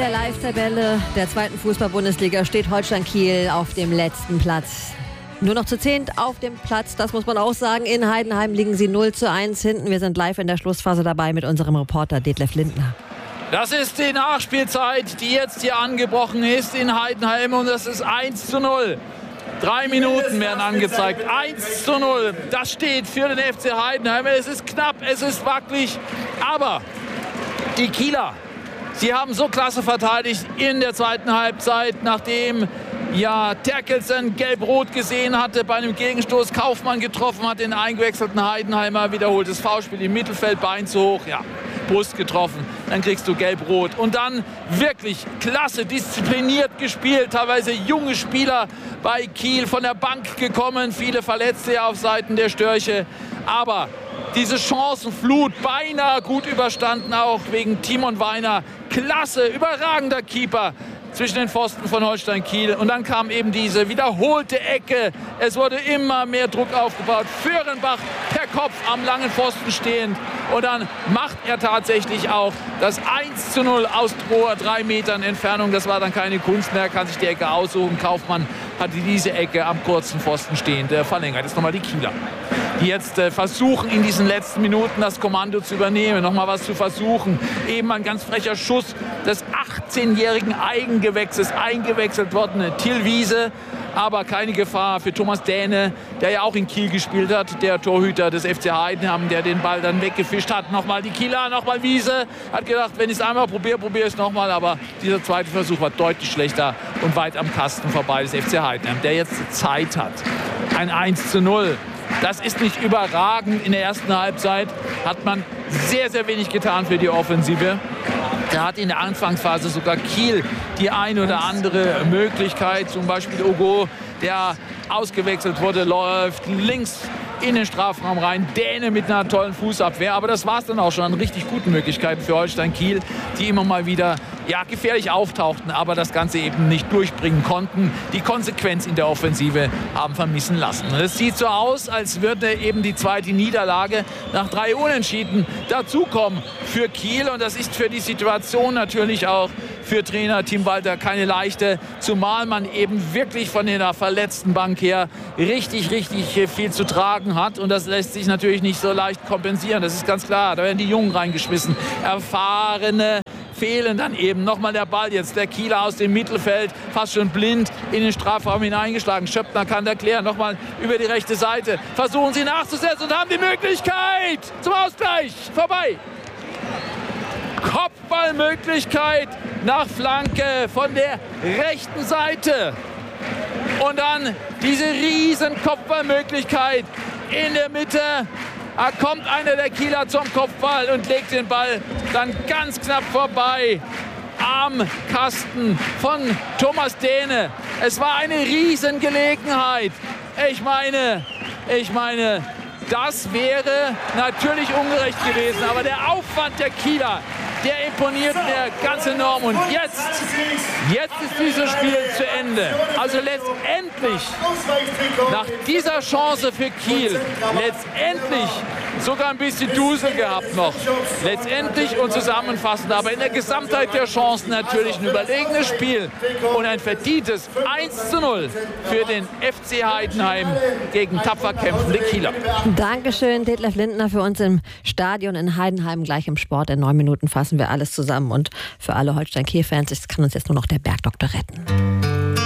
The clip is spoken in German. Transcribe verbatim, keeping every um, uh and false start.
der Live-Tabelle der zweiten Fußball-Bundesliga steht Holstein Kiel auf dem letzten Platz. Nur noch zu zehnt auf dem Platz, das muss man auch sagen. In Heidenheim liegen sie null zu eins hinten. Wir sind live in der Schlussphase dabei mit unserem Reporter Detlef Lindner. Das ist die Nachspielzeit, die jetzt hier angebrochen ist in Heidenheim, und das ist eins zu null. Drei Minuten werden angezeigt. eins zu null. Das steht für den F C Heidenheim. Es ist knapp, es ist wackelig. Aber die Kieler, sie haben so klasse verteidigt in der zweiten Halbzeit, nachdem ja Terkelsen gelb-rot gesehen hatte bei einem Gegenstoß. Kaufmann getroffen hat, den eingewechselten Heidenheimer. Wiederholtes Foulspiel im Mittelfeld, Bein zu hoch. Ja, Brust getroffen, dann kriegst du gelb-rot. Und dann wirklich klasse, diszipliniert gespielt. Teilweise junge Spieler bei Kiel von der Bank gekommen. Viele Verletzte auf Seiten der Störche. Aber diese Chancenflut beinahe gut überstanden, auch wegen Timon Weiner. Klasse, überragender Keeper zwischen den Pfosten von Holstein Kiel. Und dann kam eben diese wiederholte Ecke. Es wurde immer mehr Druck aufgebaut. Föhrenbach per Kopf am langen Pfosten stehend. Und dann macht er tatsächlich auch das eins zu null aus drei Metern Entfernung. Das war dann keine Kunst mehr, kann sich die Ecke aussuchen. Kaufmann hatte diese Ecke am kurzen Pfosten stehend äh, verlängert. Jetzt nochmal die Kieler, die jetzt äh, versuchen, in diesen letzten Minuten das Kommando zu übernehmen, nochmal was zu versuchen. Eben ein ganz frecher Schuss des achtzehnjährigen Eigengewächses, eingewechselt worden, Till Wiese. Aber keine Gefahr für Thomas Däne, der ja auch in Kiel gespielt hat, der Torhüter des F C Heidenheim, der den Ball dann weggefischt hat. Nochmal die Kieler, nochmal Wiese. Hat gedacht, wenn ich es einmal probiere, probiere ich es nochmal. Aber dieser zweite Versuch war deutlich schlechter und weit am Kasten vorbei des F C Heidenheim, der jetzt Zeit hat. Ein eins zu null. Das ist nicht überragend. In der ersten Halbzeit hat man sehr, sehr wenig getan für die Offensive. Da hat in der Anfangsphase sogar Kiel die ein oder andere Möglichkeit. Zum Beispiel Ogo, der ausgewechselt wurde, läuft links in den Strafraum rein. Däne mit einer tollen Fußabwehr. Aber das war es dann auch schon an richtig guten Möglichkeiten für Holstein Kiel, die immer mal wieder ja, gefährlich auftauchten, aber das Ganze eben nicht durchbringen konnten. Die Konsequenz in der Offensive haben vermissen lassen. Und es sieht so aus, als würde eben die zweite Niederlage nach drei Unentschieden dazukommen für Kiel. Und das ist für die Situation natürlich auch für Trainer Tim Walter keine leichte, zumal man eben wirklich von der verletzten Bank her richtig, richtig viel zu tragen hat. Und das lässt sich natürlich nicht so leicht kompensieren. Das ist ganz klar. Da werden die Jungen reingeschmissen. Erfahrene fehlen dann eben. Nochmal der Ball jetzt. Der Kieler aus dem Mittelfeld, fast schon blind in den Strafraum hineingeschlagen. Schöppner kann erklären. Nochmal über die rechte Seite. Versuchen sie nachzusetzen und haben die Möglichkeit zum Ausgleich. Vorbei. Kopfballmöglichkeit nach Flanke von der rechten Seite. Und dann diese riesen Kopfballmöglichkeit in der Mitte. Da kommt einer der Kieler zum Kopfball und legt den Ball dann ganz knapp vorbei am Kasten von Thomas Däne. Es war eine Riesengelegenheit. Ich meine, ich meine, das wäre natürlich ungerecht gewesen. Aber der Aufwand der Kieler, der imponiert mir ganz enorm. Und jetzt, jetzt ist dieses Spiel zu Ende. Also letztendlich, nach dieser Chance für Kiel, letztendlich sogar ein bisschen Dusel gehabt noch. Letztendlich und zusammenfassend, aber in der Gesamtheit der Chancen natürlich ein überlegenes Spiel und ein verdientes eins zu null für den F C Heidenheim gegen tapfer kämpfende Kieler. Dankeschön, Detlef Lindner, für uns im Stadion in Heidenheim. Gleich im Sport in neun Minuten fassen wir alles zusammen. Und für alle Holstein-Kiel-Fans kann uns jetzt nur noch der Bergdoktor retten.